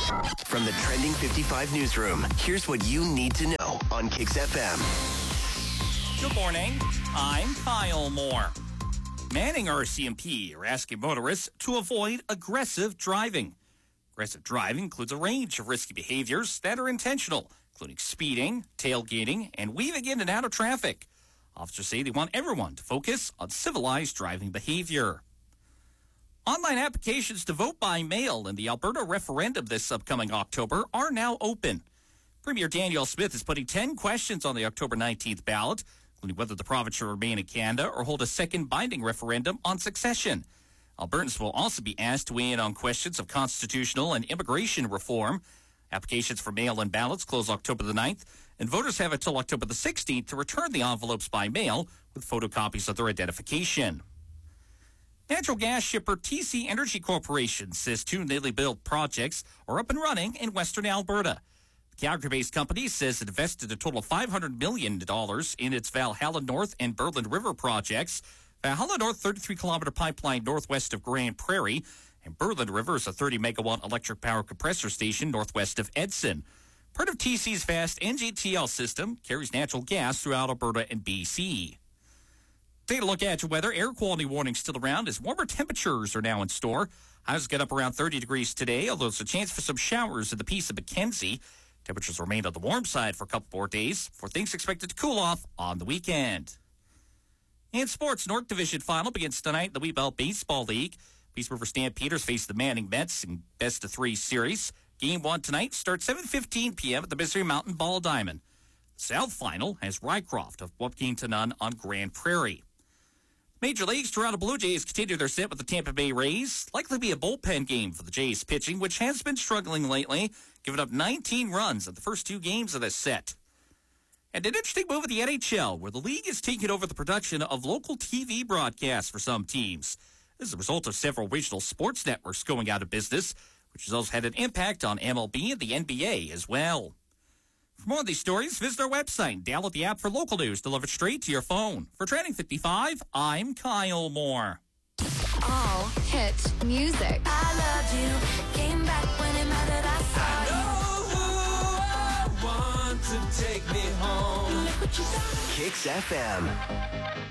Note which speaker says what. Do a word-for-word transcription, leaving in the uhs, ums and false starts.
Speaker 1: From the Trending fifty-five newsroom, here's what you need to know on Kicks F M.
Speaker 2: Good morning. I'm Kyle Moore. Manning R C M P are asking motorists to avoid aggressive driving. Aggressive driving includes a range of risky behaviors that are intentional, including speeding, tailgating, and weaving in and out of traffic. Officers say they want everyone to focus on civilized driving behavior. Online applications to vote by mail in the Alberta referendum this upcoming October are now open. Premier Danielle Smith is putting ten questions on the October nineteenth ballot, including whether the province should remain in Canada or hold a second binding referendum on succession. Albertans will also be asked to weigh in on questions of constitutional and immigration reform. Applications for mail-in ballots close October the ninth, and voters have until October the sixteenth to return the envelopes by mail with photocopies of their identification. Natural gas shipper T C Energy Corporation says two newly built projects are up and running in Western Alberta. The Calgary-based company says it invested a total of five hundred million dollars in its Valhalla North and Berland River projects. Valhalla North, thirty-three kilometer pipeline northwest of Grand Prairie, and Berland River is a thirty megawatt electric power compressor station northwest of Edson. Part of T C's vast N G T L system carries natural gas throughout Alberta and B C. Take a look at your weather. Air quality warning still around as warmer temperatures are now in store. Highs get up around thirty degrees today, although there's a chance for some showers in the Peace of Mackenzie. Temperatures remain on the warm side for a couple more days, for things expected to cool off on the weekend. In sports, North Division final begins tonight in the Wee Belt Baseball League. Peace River Stampeders face the Manning Mets in best of three series. Game one tonight starts seven fifteen p.m. at the Misery Mountain Ball Diamond. The South final has Rycroft of Wapking to None on Grand Prairie. Major Leagues, Toronto Blue Jays continue their set with the Tampa Bay Rays. Likely be a bullpen game for the Jays pitching, which has been struggling lately, giving up nineteen runs in the first two games of this set. And an interesting move at the N H L, where the league is taking over the production of local T V broadcasts for some teams. This is a result of several regional sports networks going out of business, which has also had an impact on M L B and the N B A as well. For more of these stories, visit our website and download the app for local news delivered straight to your phone. For Trending fifty-five, I'm Kyle Moore.
Speaker 3: All hit music.
Speaker 4: I loved you, came back when it mattered, I saw
Speaker 5: I know who I want to take me home.
Speaker 4: you. Look what you done.
Speaker 1: Kicks F M.